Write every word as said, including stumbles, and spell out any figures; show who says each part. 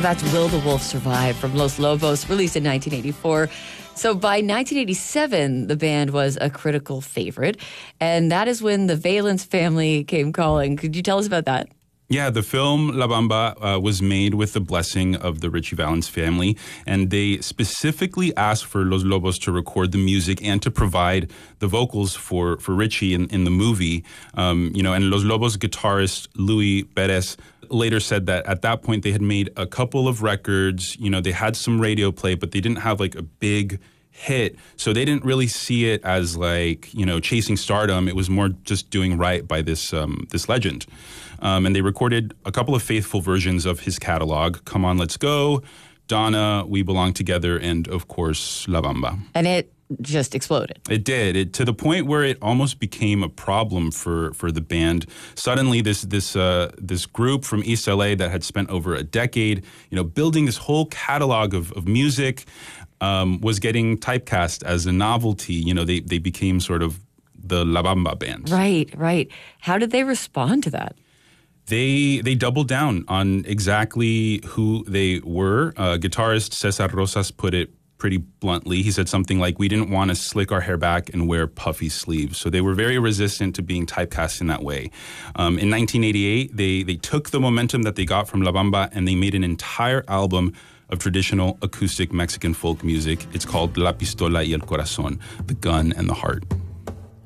Speaker 1: That's Will the Wolf Survive from Los Lobos, released in nineteen eighty-four. So by nineteen eighty-seven, the band was a critical favorite, and that is when the Valence family came calling. Could you tell us about that?
Speaker 2: Yeah, the film La Bamba uh, was made with the blessing of the Richie Valens family, and they specifically asked for Los Lobos to record the music and to provide the vocals for, for Richie in, in the movie. Um, you know, and Los Lobos guitarist Luis Perez later said that at that point they had made a couple of records. You know, they had some radio play, but they didn't have like a big hit. So they didn't really see it as like, you know, chasing stardom. It was more just doing right by this um, this legend. Um, and they recorded a couple of faithful versions of his catalog, Come On, Let's Go, Donna, We Belong Together, and of course, La Bamba.
Speaker 1: And it just exploded.
Speaker 2: It did, it, to the point where it almost became a problem for, for the band. Suddenly, this this uh, this group from East L A that had spent over a decade, you know, building this whole catalog of, of music, um, was getting typecast as a novelty. You know, they they became sort of the La Bamba band.
Speaker 1: Right, right. How did they respond to that?
Speaker 2: They they doubled down on exactly who they were. Uh, guitarist Cesar Rosas put it pretty bluntly. He said something like, we didn't want to slick our hair back and wear puffy sleeves. So they were very resistant to being typecast in that way. Um, in nineteen eighty-eight, they, they took the momentum that they got from La Bamba and they made an entire album of traditional acoustic Mexican folk music. It's called La Pistola y el Corazón, The Gun and the Heart.